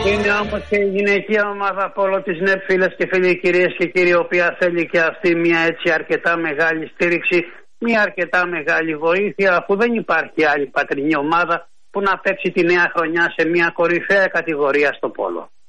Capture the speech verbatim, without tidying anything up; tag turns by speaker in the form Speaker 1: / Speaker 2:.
Speaker 1: Είναι όμως και η γυναικεία ομάδα πόλο της ΝΕΠ, φίλες και φίλοι, κυρίες και κύριοι, η οποία θέλει και αυτή μια έτσι αρκετά μεγάλη στήριξη, μια αρκετά μεγάλη βοήθεια, αφού δεν υπάρχει άλλη πατρινή ομάδα που να παίξει τη νέα χρονιά σε μια κορυφαία κατηγορία στο πόλο.